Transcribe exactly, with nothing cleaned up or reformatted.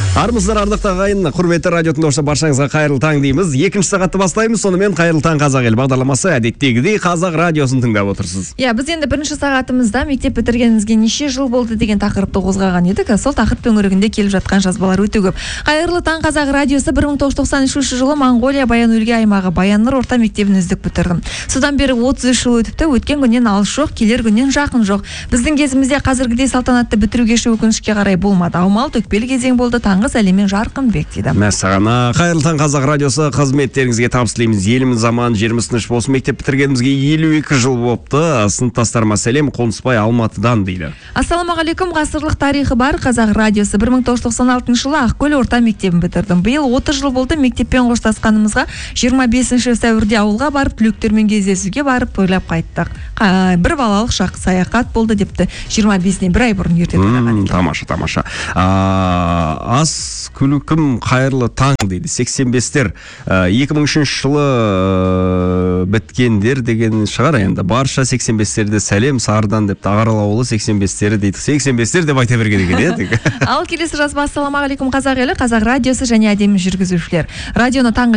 Армысыздар, ардақты ағайын, құрметті радио тыңдаушылар, баршаңызға қайырлы таң дейміз. Екінші сағатты бастаймыз. Сонымен қайырлы таң қазақ ел бағдарламасы әдеттегідей қазақ радиосын тыңдап отырсыз. Иә, біз енді бірінші сағатымызда мектеп бітіргеніңізге неше жыл болды деген тақырыпты қозғаған едік. Сол тақырып төңірегінде келіп жатқан жазбалар өте көп. Қайырлы таң қазақ радиосы бір мың тоғыз жүз тоқсан үшінші жылы Моңғолия Баян-Өлгей аймағы Баяннұр орта мектебін үздік бітірдім. Содан бері отыз үш жыл өтіпті. Өткен күннен алыс жоқ, келер күннен жақын жоқ. Біздің кезімізде қазіргідей салтанатты бітіру кеші өкінішке қарай болмады. Аумал төкпелі кезең болды. Таңғы сәлеммен жарқын бек дейді. Мәссаған, қайырлы таң қазақ радиосы, қызметтеріңізге табыс тілейміз. Еліміз аман, жеріміз тыныш болсын. Мектеп бітіргенімізге елу екі жыл болыпты. Сыныптастарыма сәлем, Қонысбай Алматыдан дейді. Ассалаумағалейкум, ғасырлық тарихы бар қазақ радиосы. бір мың тоғыз жүз тоқсан алтыншы жылы Ақкөл орта мектебін бітірдім. Биыл отыз жыл болды мектеппен қоштасқанымызға. жиырма бесінші сәуірде ауылға барып, түлектермен кездесуге барып, тойлап қайттық. Бір балалық шақ саяхат болды депті. жиырма бесіне бір ай бұрын ерте тойлаған екен. Тамаша, тамаша. Ас күлкім қайырлы таң дейді. сексен бестер екі мың үшінші жылы біткендер деген шығар енді. Барша сексен бестерді сәлем Сардан депті. Ағарал ауылы сексен бестері дейді. сексен бестер деп айта берген екен еді. Ал келесі жазба: ассалаумағалейкум қазақ елі, қазақ радиосы және әдемі жүргізушілер. Радионы таңғы